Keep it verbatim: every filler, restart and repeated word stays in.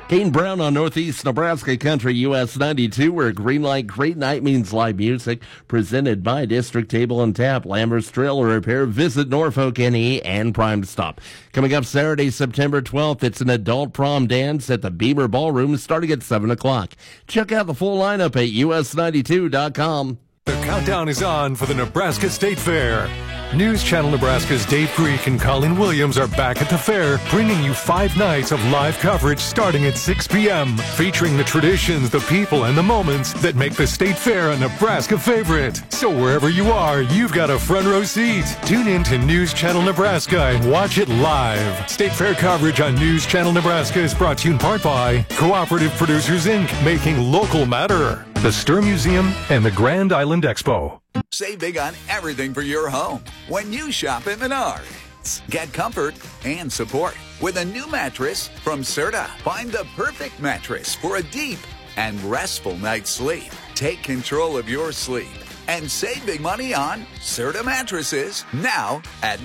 Kane Brown on Northeast Nebraska Country U S ninety-two, where green light, great night means live music. Presented by District Table and Tap, Lambert's Trailer Repair. Visit Norfolk N E and Prime Stop. Coming up Saturday, September twelfth, it's an adult prom dance at the Beamer Ballroom starting at seven o'clock. Check out the full lineup at U S ninety-two dot com. The countdown is on for the Nebraska State Fair. News Channel Nebraska's Dave Greek and Colin Williams are back at the fair, bringing you five nights of live coverage starting at six p.m., featuring the traditions, the people, and the moments that make the State Fair a Nebraska favorite. So wherever you are, you've got a front row seat. Tune in to News Channel Nebraska and watch it live. State Fair coverage on News Channel Nebraska is brought to you in part by Cooperative Producers, Incorporated, making local matter, the Stir Museum, and the Grand Island Expo. Save big on everything for your home when you shop at Menards. Get comfort and support with a new mattress from Serta. Find the perfect mattress for a deep and restful night's sleep. Take control of your sleep and save big money on Serta mattresses now at